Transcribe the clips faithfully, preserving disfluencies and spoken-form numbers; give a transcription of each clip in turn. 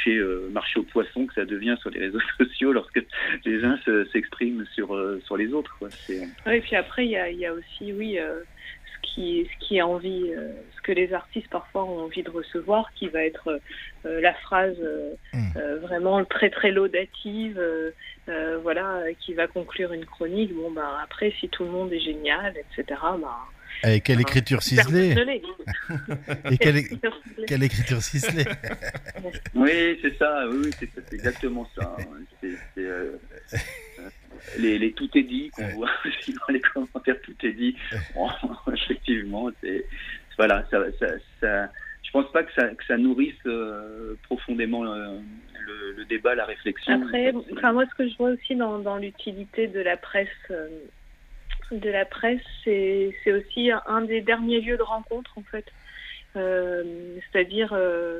marché, euh, marché aux poissons que ça devient sur les réseaux sociaux lorsque les uns se, s'expriment sur, euh, sur les autres, quoi. C'est... Oui, et puis après, il y a, y a aussi, oui, euh, ce qui, ce qui a envie, euh, ce que les artistes parfois ont envie de recevoir, qui va être euh, la phrase euh, mmh. euh, vraiment très très laudative, euh, euh, voilà, qui va conclure une chronique. Bon, ben après, si tout le monde est génial, et cetera. Ben, Et quelle écriture ciselée. Et quelle, quelle écriture ciselée. Oui, c'est ça, oui, c'est, c'est exactement ça. C'est, c'est, euh, les, les tout est dit qu'on voit aussi dans les commentaires, tout est dit. Bon, effectivement, c'est, voilà, ça, ça, ça, je pense pas que ça, que ça nourrisse euh, profondément euh, le, le débat, la réflexion. Après, enfin, moi, ce que je vois aussi dans, dans l'utilité de la presse, euh, de la presse, c'est, c'est aussi un des derniers lieux de rencontre, en fait. Euh, c'est-à-dire, euh,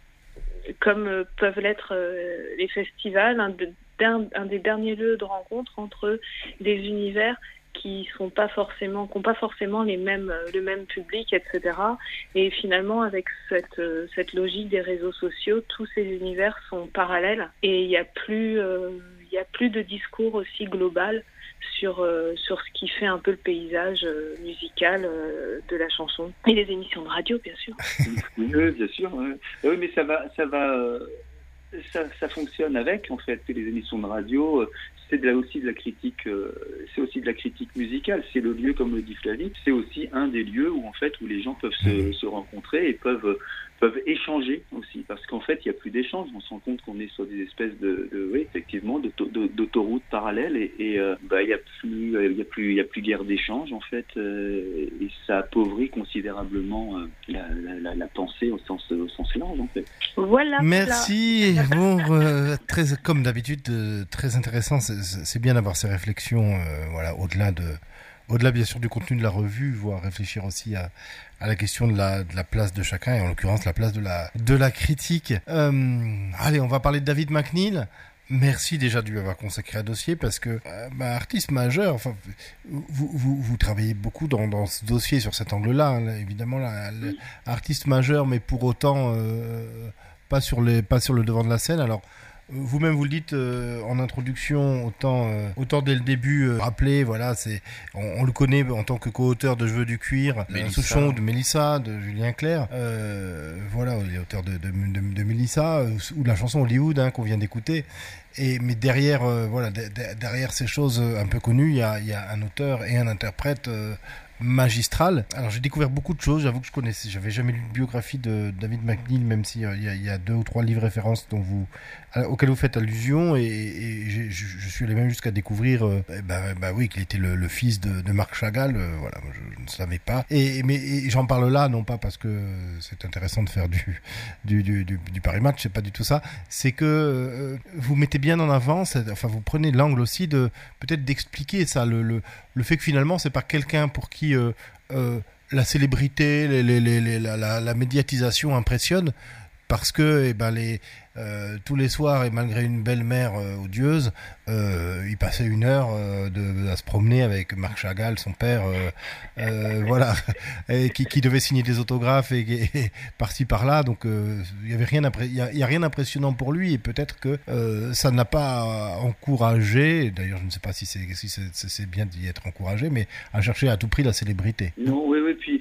comme peuvent l'être euh, les festivals, un, de, un, un des derniers lieux de rencontre entre des univers qui sont pas forcément, qui n'ont pas forcément les mêmes, le même public, et cetera. Et finalement, avec cette, cette logique des réseaux sociaux, tous ces univers sont parallèles et il n'y a plus, euh, il y a plus de discours aussi global sur euh, sur ce qui fait un peu le paysage euh, musical euh, de la chanson et les émissions de radio, bien sûr. Oui, bien sûr. Oui, oui, mais ça va, ça va, euh, ça, ça fonctionne avec, en fait, les émissions de radio. Euh, c'est de la, aussi de la critique, euh, c'est aussi de la critique musicale. C'est le lieu, comme le dit Flavie, c'est aussi un des lieux où en fait où les gens peuvent se, se rencontrer et peuvent peuvent échanger aussi, parce qu'en fait il y a plus d'échanges. On se rend compte qu'on est sur des espèces de, de oui, effectivement, d'autoroutes parallèles et, et euh, bah il y a plus, il y a plus, il y a plus guère d'échanges en fait, euh, et ça appauvrit considérablement euh, la, la, la pensée au sens au sens large en fait. Voilà. Merci. Bon, euh, très comme d'habitude, euh, très intéressant. C'est, c'est bien d'avoir ces réflexions, euh, voilà, au-delà de, au-delà bien sûr du contenu de la revue, voire réfléchir aussi à, à la question de la, de la place de chacun et en l'occurrence la place de la, de la critique. Euh, allez, on va parler de David McNeil. Merci déjà de lui avoir consacré un dossier parce que, euh, bah, artiste majeur, enfin, vous, vous, vous travaillez beaucoup dans, dans ce dossier sur cet angle-là, hein, là, évidemment, là, oui. Artiste majeur, mais pour autant, euh, pas sur les, pas sur le devant de la scène. Alors, vous-même vous le dites euh, en introduction, autant euh, autant dès le début euh, rappelé, voilà, c'est on, on le connaît en tant que co-auteur de Je veux du cuir, un Souchon, de Mélissa, de Julien Clerc, euh, voilà, il est auteur de, de, de, de Mélissa euh, ou de la chanson Hollywood hein, qu'on vient d'écouter. Et mais derrière, euh, voilà, d- d- derrière ces choses un peu connues, il y a il y a un auteur et un interprète euh, magistral. Alors j'ai découvert beaucoup de choses, j'avoue que je connaissais, j'avais jamais lu une biographie de David McNeil, même s'il euh, y, a, y a deux ou trois livres références dont vous, euh, auxquels vous faites allusion, et, et je, je suis allé même jusqu'à découvrir, euh, bah, bah oui, qu'il était le, le fils de, de Marc Chagall, euh, voilà, je, je ne savais pas. Et mais et j'en parle là, non pas parce que c'est intéressant de faire du du du, du, du Paris Match, c'est pas du tout ça. C'est que euh, vous mettez bien en avant, enfin vous prenez l'angle aussi de peut-être d'expliquer ça, le le le fait que finalement c'est pas quelqu'un pour qui Euh, euh, la célébrité, les, les, les, la, la, la médiatisation impressionne parce que eh ben, les, euh, tous les soirs et malgré une belle mère euh, odieuse, euh, il passait une heure euh, de, à se promener avec Marc Chagall, son père, euh, euh, voilà, et qui, qui devait signer des autographes et, et, et par-ci par-là. Donc euh, il y avait rien, il y a, il y a rien d'impressionnant pour lui et peut-être que euh, ça n'a pas encouragé. D'ailleurs, je ne sais pas si c'est si c'est, c'est bien d'y être encouragé, mais à chercher à tout prix la célébrité. Non, oui, oui. Puis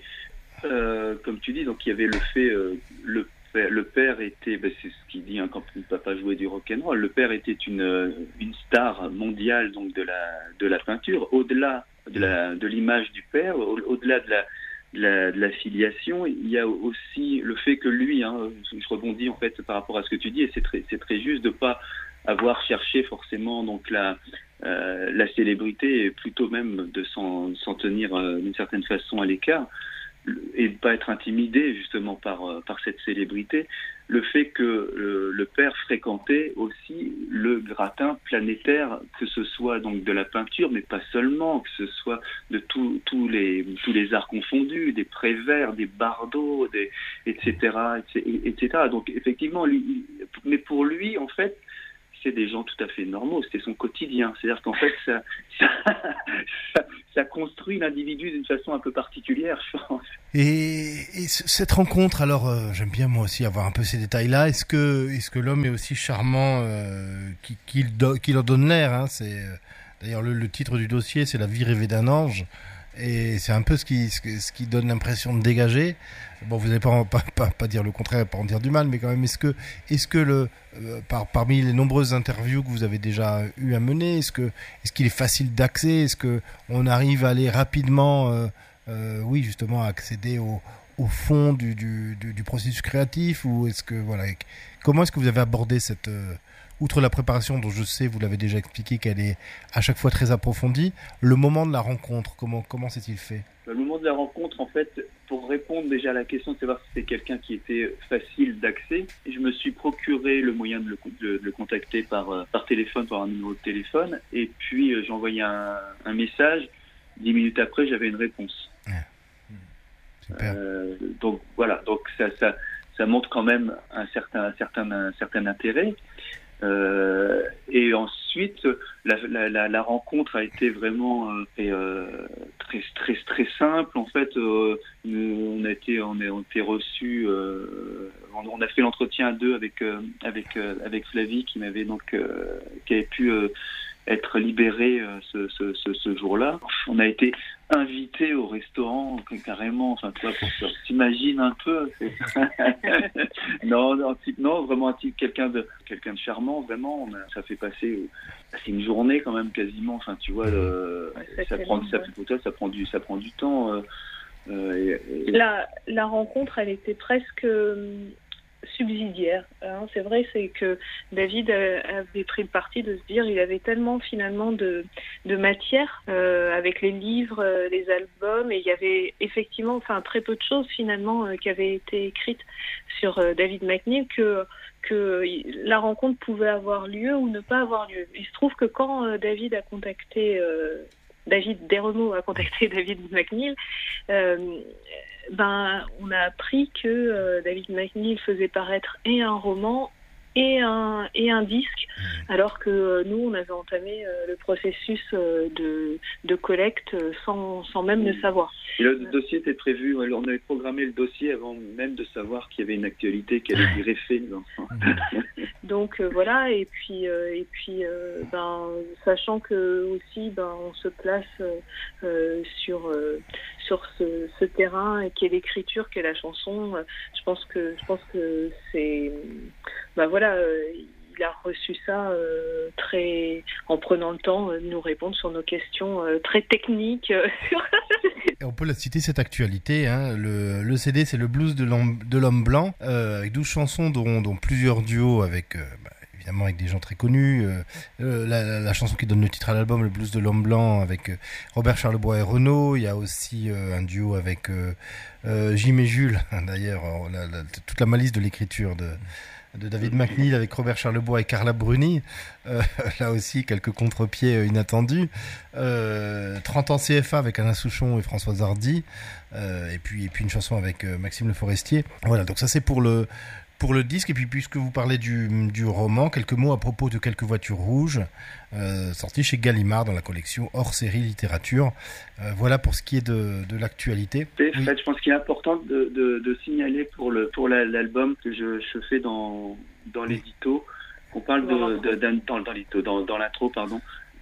euh, comme tu dis, donc il y avait le fait euh, le Le père était, ben c'est ce qu'il dit hein, quand le papa jouait du rock'n'roll. Le père était une une star mondiale donc de la de la peinture. Au-delà de la de l'image du père, au, au-delà de la, de la de la filiation, il y a aussi le fait que lui, hein, je rebondis en fait par rapport à ce que tu dis et c'est très c'est très juste de pas avoir cherché forcément donc la euh, la célébrité et plutôt même de s'en s'en tenir euh, d'une certaine façon à l'écart. Et de pas être intimidé justement par par cette célébrité, le fait que le, le père fréquentait aussi le gratin planétaire, que ce soit donc de la peinture, mais pas seulement, que ce soit de tous tous les tous les arts confondus, des Prévert, des Bardot, des et cetera et cetera. Donc effectivement, lui, mais pour lui en fait, c'est des gens tout à fait normaux, c'était son quotidien. C'est-à-dire qu'en fait, ça, ça, ça, ça construit l'individu d'une façon un peu particulière, je pense. Et, et cette rencontre, alors euh, j'aime bien moi aussi avoir un peu ces détails-là. Est-ce que, est-ce que l'homme est aussi charmant euh, qu'il qui do, qui leur donne l'air, hein, c'est d'ailleurs le, le titre du dossier, c'est La vie rêvée d'un ange. Et c'est un peu ce qui, ce, ce qui donne l'impression de dégager. Bon, vous n'allez pas, pas, pas, pas dire le contraire, pas en dire du mal, mais quand même, est-ce que, est-ce que le, euh, par, parmi les nombreuses interviews que vous avez déjà eu à mener, est-ce que, est-ce qu'il est facile d'accès, est-ce que on arrive à aller rapidement, euh, euh, oui, justement, à accéder au, au fond du, du, du, du processus créatif, ou est-ce que, voilà, comment est-ce que vous avez abordé cette, euh, outre la préparation dont je sais, vous l'avez déjà expliqué, qu'elle est à chaque fois très approfondie, le moment de la rencontre, comment, comment s'est-il fait ? Le moment de la rencontre, en fait, pour répondre déjà à la question de savoir si c'était quelqu'un qui était facile d'accès, je me suis procuré le moyen de le, de, de le contacter par, par téléphone, par un numéro de téléphone, et puis euh, j'ai envoyé un, un message. Dix minutes après, j'avais une réponse. Ouais. Super. Euh, donc voilà, donc ça, ça, ça montre quand même un certain, un certain, un certain intérêt. Euh, et ensuite, la, la, la, la rencontre a été vraiment euh, et, euh, très, très, très simple. En fait, euh, on a été, on a, on a été reçus. Euh, on, on a fait l'entretien à deux avec euh, avec euh, avec Flavie, qui m'avait donc euh, qui avait pu euh, être libérée euh, ce, ce, ce, ce jour-là. On a été invité au restaurant carrément, enfin tu vois, pour ça. T'imagines un peu. non, non, non, vraiment un type, quelqu'un de quelqu'un de charmant, vraiment. On a, ça fait passer, c'est une journée quand même quasiment. Enfin tu vois, le, ouais, ça prend, ça, ouais. ça prend du, ça prend du temps. Euh, euh, et, et... La la rencontre, elle était presque subsidiaire. Hein. C'est vrai, c'est que David avait pris le parti de se dire, il avait tellement finalement de, de matière euh, avec les livres, euh, les albums, et il y avait effectivement, enfin très peu de choses finalement euh, qui avaient été écrites sur euh, David McNeil que que la rencontre pouvait avoir lieu ou ne pas avoir lieu. Il se trouve que quand euh, David a contacté euh, David Desremeaux a contacté David McNeil, euh, ben, on a appris que euh, David McNeil faisait paraître et un roman et un, et un disque, alors que euh, nous, on avait entamé euh, le processus euh, de, de collecte euh, sans, sans même le savoir. Et le dossier était prévu, on avait programmé le dossier avant même de savoir qu'il y avait une actualité qui allait greffer. Donc euh, voilà, et puis, euh, et puis euh, ben, sachant que aussi ben, on se place euh, sur, euh, sur ce, ce terrain qui est l'écriture, qui est la chanson, euh, je pense que, je pense que c'est... Ben voilà, euh, il a reçu ça euh, très en prenant le temps de nous répondre sur nos questions euh, très techniques. Euh, Et on peut la citer, cette actualité. Hein. Le, le C D, c'est le blues de l'homme, de l'homme blanc, euh, avec douze chansons, dont, dont plusieurs duos avec... Euh, bah, évidemment avec des gens très connus. Euh, la, la, la chanson qui donne le titre à l'album, le blues de l'homme blanc, avec euh, Robert Charlebois et Renaud. Il y a aussi euh, un duo avec euh, euh, Jim et Jules, d'ailleurs, la, la, toute la malice de l'écriture de... de David McNeil avec Robert Charlebois et Carla Bruni. Euh, là aussi, quelques contre-pieds inattendus. Euh, trente ans C F A avec Alain Souchon et Françoise Hardy. Euh, et, puis, et puis une chanson avec euh, Maxime Le Forestier. Voilà, donc ça c'est pour le, pour le disque. Et puis puisque vous parlez du, du roman, quelques mots à propos de Quelques voitures rouges, euh, sorti chez Gallimard dans la collection hors série littérature. Euh, voilà pour ce qui est de, de l'actualité. Oui. En fait, je pense qu'il est important de, de, de signaler pour, le, pour la, l'album que je, je fais dans, dans l'édito, on parle de, de, d'un, dans, dans, l'édito, dans, dans l'intro, pardon,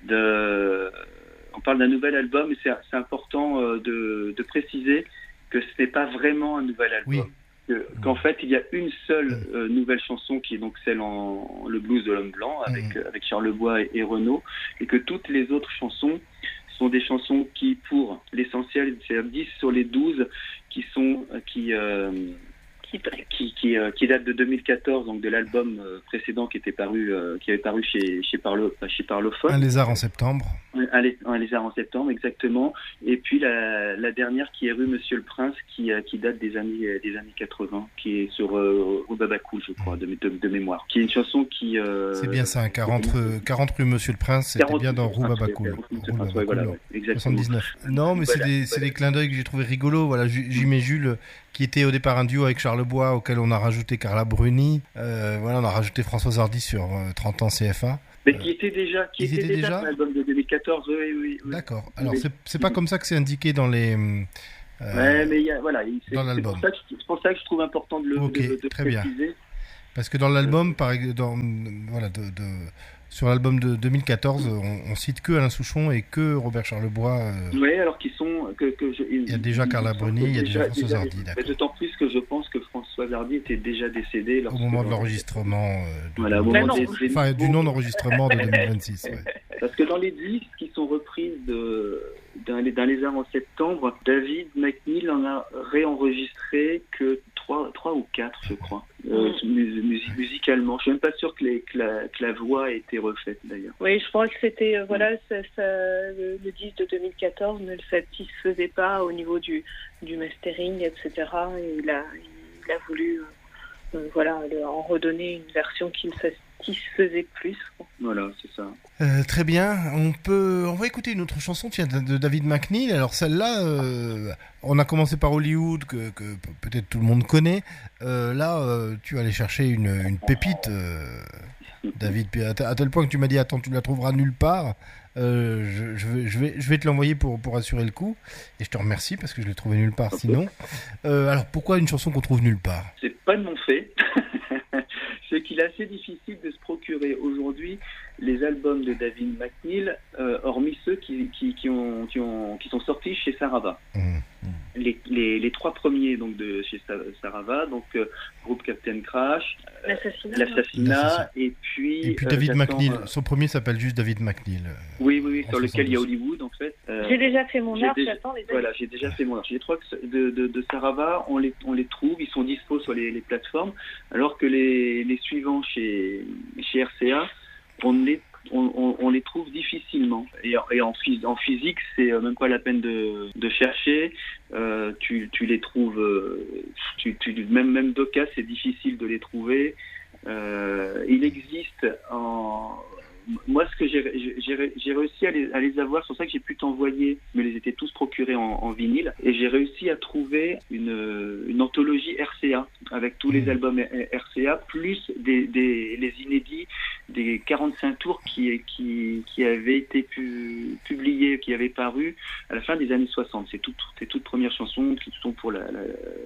de, on parle d'un nouvel album, et c'est, c'est important de, de préciser que ce n'est pas vraiment un nouvel album. Oui. Que, qu'en fait, il y a une seule euh, nouvelle chanson qui est donc celle en, en le blues de l'homme blanc avec, mmh. euh, avec Charlebois et, et Renaud, et que toutes les autres chansons sont des chansons qui, pour l'essentiel, c'est dix sur les douze qui sont qui euh, qui qui, qui, euh, qui date de deux mille quatorze, donc de l'album euh, précédent qui était paru euh, qui avait paru chez chez Parlo, chez Parlophone. Un lézard en septembre. Un, un lézard en septembre, exactement. Et puis la, la dernière qui est rue Monsieur le Prince, qui qui date des années des années quatre-vingts, qui est sur euh, Roubabacoul, je crois, de, de, de mémoire. Qui est une chanson qui euh, c'est bien ça, quarante, quarante rue Monsieur le Prince, c'était bien dans Roubabacoul. Ouais, voilà, ouais, exactement. soixante-dix-neuf. Non, mais voilà, c'est des voilà. c'est des clins d'œil que j'ai trouvé rigolos. Voilà, Jim et Jules, qui était au départ un duo avec Charles Le Bois, auquel on a rajouté Carla Bruni. Euh, voilà, on a rajouté Françoise Hardy sur euh, trente ans C F A. Mais qui était déjà, qui Ils était étaient déjà, déjà dans l'album de deux mille quatorze, oui, oui, oui. D'accord. Alors, Oui. c'est, c'est pas comme ça que c'est indiqué dans les... Euh, ouais, mais il y a, voilà, c'est, dans c'est, l'album. Pour ça que, c'est pour ça que je trouve important de le Ok, de, de très préciser. Bien. Parce que dans l'album, par, dans, voilà, de, de, sur l'album de deux mille quatorze, on, on cite que Alain Souchon et que Robert Charlebois. Euh... Oui, alors qu'ils sont... Que, que je, il y a déjà Carla Bruni, il y a déjà Françoise Hardy. Mais d'autant plus que je pense que Françoise Hardy était déjà décédée. Au moment de l'enregistrement. Euh, de voilà, au moment des, des, enfin, du non-enregistrement de deux mille vingt-six. Ouais. Parce que dans les disques qui sont reprises de, d'un, d'un Lézard en septembre, David McNeil en a réenregistré que trois, trois ou quatre, je crois, euh, mus- musicalement. Je suis même pas sûr que, les, que, la, que la voix ait été refaite, d'ailleurs. Oui, je crois que c'était, euh, voilà, ça, ça, le, le disque de deux mille quatorze ne le satisfaisait pas au niveau du, du mastering, et cetera. Et il a, il a voulu, euh, euh, voilà, le, en redonner une version qui le satisfaisait plus. Voilà, c'est ça. Euh, très bien. On peut, on va écouter une autre chanson, tiens, de David McNeil. Alors celle-là, euh, on a commencé par Hollywood, que, que peut-être tout le monde connaît. Euh, là, euh, tu vas aller chercher une, une pépite, euh, David, à tel point que tu m'as dit, attends, tu la trouveras nulle part. Euh, je, je, vais, je, vais, je vais te l'envoyer pour, pour assurer le coup. Et je te remercie parce que je l'ai trouvé nulle part sinon. Euh, alors pourquoi une chanson qu'on trouve nulle part ? C'est pas de mon fait. C'est qu'il est assez difficile de se procurer aujourd'hui les albums de David McNeil, euh, hormis ceux qui, qui, qui, ont, qui, ont, qui sont sortis chez Sarava. Mmh. Les, les, les trois premiers donc de chez Sarava, donc euh, groupe Captain Crash, euh, l'assassinat, l'assassinat et puis et puis David euh, McNeil. Euh... Son premier s'appelle juste David McNeil. Oui, oui, oui, sur lequel il y a Hollywood en fait. Euh, j'ai déjà fait mon art, déjà, j'attends les Voilà, j'ai déjà fait mon art. J'ai les trois de, de, de Sarava, on les, on les trouve, ils sont dispo sur les, les plateformes, alors que les, les suivants chez, chez R C A, on les On, on, on les trouve difficilement. Et, et en, en physique, c'est même pas la peine de, de chercher. Euh, tu, tu les trouves, tu, tu, même, même Doka, c'est difficile de les trouver. Euh, il existe en... Moi, ce que j'ai, j'ai, j'ai réussi à les, à les avoir, c'est pour ça que j'ai pu t'envoyer, mais les étaient tous procurés en, en vinyle, et j'ai réussi à trouver une, une anthologie R C A, avec tous les albums R C A, plus des, des, les inédits des quarante-cinq tours qui, qui, qui avaient été pu, publiés, qui avaient paru à la fin des années soixante. C'est toutes ces toutes premières chansons qui sont pour la, la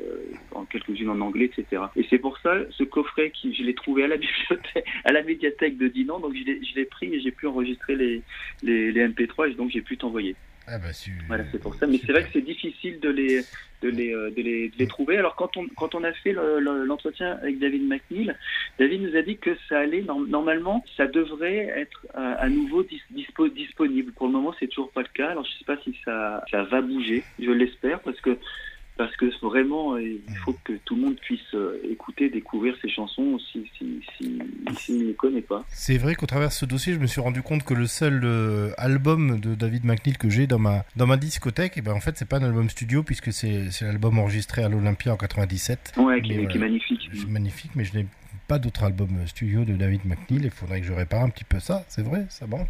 en quelques-unes en anglais, et cetera. Et c'est pour ça, ce coffret, qui, je l'ai trouvé à la bibliothèque, à la médiathèque de Dinan, donc je l'ai, je l'ai pris et j'ai pu enregistrer les, les, les M P trois et donc j'ai pu t'envoyer. Ah bah, su... Voilà, c'est pour ça. Mais super. C'est vrai que c'est difficile de les, de les, de les, de les trouver. Alors quand on, quand on a fait le, le, l'entretien avec David McNeil, David nous a dit que ça allait, normalement, ça devrait être à, à nouveau dis, dispo, disponible. Pour le moment, c'est toujours pas le cas. Alors je sais pas si ça, ça va bouger. Je l'espère parce que Parce que vraiment, il faut que tout le monde puisse écouter, découvrir ces chansons si, si, si, s'il ne les connaît pas. C'est vrai qu'au travers de ce dossier, je me suis rendu compte que le seul euh, album de David McNeil que j'ai dans ma, dans ma discothèque, et ben en fait, c'est pas un album studio puisque c'est, c'est l'album enregistré à l'Olympia en quatre-vingt-dix-sept. Ouais, qui, voilà, qui est magnifique. C'est magnifique, mais je n'ai pas d'autre album studio de David McNeil. Il faudrait que je répare un petit peu ça, c'est vrai, ça manque.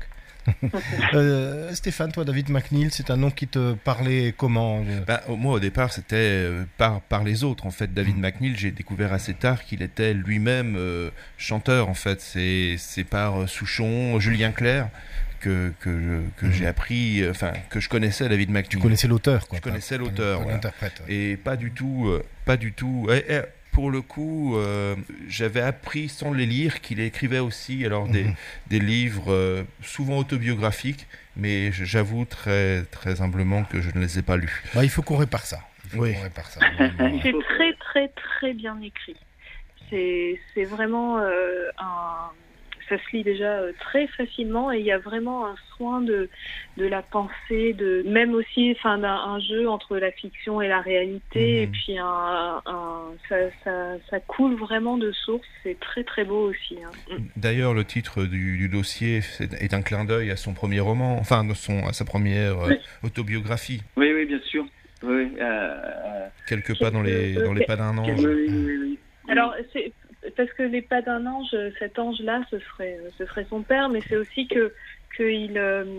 euh, Stéphane, toi, David McNeil, c'est un nom qui te parlait comment ? Ben, moi, au départ, c'était euh, par, par les autres. En fait, David mmh. McNeil, j'ai découvert assez tard qu'il était lui-même euh, chanteur. En fait, c'est, c'est par euh, Souchon, Julien Clerc que, que, que mmh. j'ai appris, enfin, euh, que je connaissais David McNeil. Tu connaissais l'auteur, quoi. Je connaissais l'auteur, voilà. L'interprète. Ouais. Et pas du tout, euh, pas du tout. Et, et, pour le coup, euh, j'avais appris sans les lire qu'il écrivait aussi alors des, mmh. des livres euh, souvent autobiographiques, mais j'avoue très, très humblement que je ne les ai pas lus. Bah, il faut qu'on répare ça. Il faut oui. qu'on répare ça. C'est très, très, très bien écrit. C'est, c'est vraiment euh, un... Ça se lit déjà très facilement et il y a vraiment un soin de, de la pensée, de même aussi enfin, d'un, un jeu entre la fiction et la réalité, mmh. et puis un, un, ça, ça, ça coule vraiment de source, c'est très très beau aussi. Hein. D'ailleurs, le titre du, du dossier est un clin d'œil à son premier roman, enfin de son, à sa première oui. autobiographie. Oui, oui, bien sûr. Oui, euh, Quelques pas dans les, dans les pas d'un ange. Oui, oui, oui. Alors, c'est... Parce que les pas d'un ange, cet ange-là, ce serait, ce serait son père, mais c'est aussi que qu'il euh,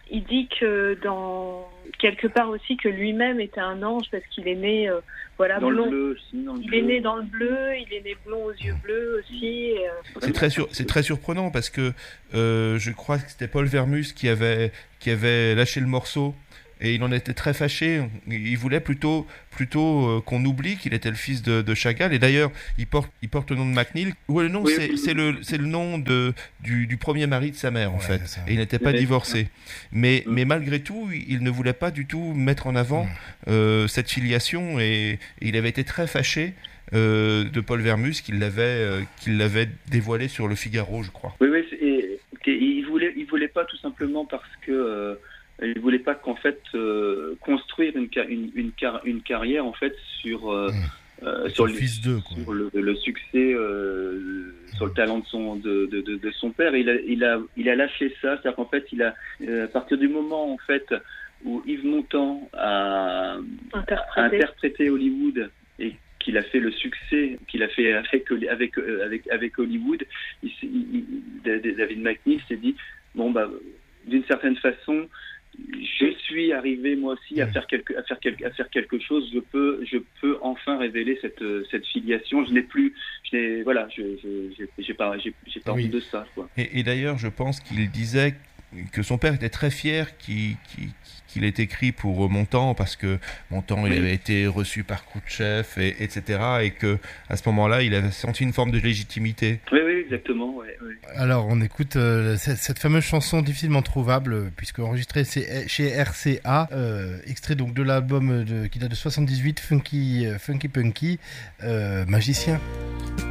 il dit que dans quelque part aussi que lui-même était un ange parce qu'il est né euh, voilà dans blond. le bleu, si, dans le Il bleu. est né dans le bleu, il est né blond aux yeux bleus aussi. Et, euh, C'est très, sur, c'est très surprenant parce que euh, je crois que c'était Paul Vermus qui avait, qui avait lâché le morceau et il en était très fâché. Il voulait plutôt, plutôt euh, qu'on oublie qu'il était le fils de, de Chagall. Et d'ailleurs, il porte, il porte le nom de MacNeil. Ouais, le nom, Oui, c'est, oui. c'est, le, c'est le nom de, du, du premier mari de sa mère, en Ouais, fait. c'est ça. Et il n'était pas Oui, divorcé. Mais, Mm. mais malgré tout, il ne voulait pas du tout mettre en avant Mm. euh, cette filiation et, et il avait été très fâché euh, de Paul Vermus qu'il l'avait, euh, qu'il l'avait dévoilé sur le Figaro, je crois. Oui, oui, c'est- et, et il voulait, il voulait pas tout simplement parce que euh, il voulait pas qu'en fait euh, construire une, ca- une, une, car- une carrière en fait sur euh, Mmh. euh, Sur sur, le les- fils d'eux, quoi. sur le, le succès, euh, sur le talent de son de, de, de, de son père. Il a il a il a lâché ça, c'est-à-dire qu'en fait il a euh, à partir du moment en fait où Yves Montand a, a interprété. interprété Hollywood et qu'il a fait le succès qu'il a fait avec avec euh, avec avec Hollywood, il, s'est- il, il- David MacNeil s'est dit bon bah d'une certaine façon je suis arrivé moi aussi à faire quelque à faire quelque à faire quelque chose, je peux je peux enfin révéler cette cette filiation, je n'ai plus je n'ai voilà je je j'ai, j'ai pas j'ai, j'ai pas Oui. honte de ça quoi. Et, et d'ailleurs, je pense qu'il disait que son père était très fier qu'il, qu'il, qu'il ait écrit pour Montand parce que Montand il Oui. avait été reçu par Khrouchtchev et etc et que à ce moment-là il avait senti une forme de légitimité. Oui oui exactement ouais, ouais. Alors, on écoute euh, cette, cette fameuse chanson difficilement trouvable, euh, puisque enregistrée c'est- chez R C A, euh, extrait donc de l'album de, qui date de soixante-dix-huit, Funky, euh, Funky Punky, euh, Magicien.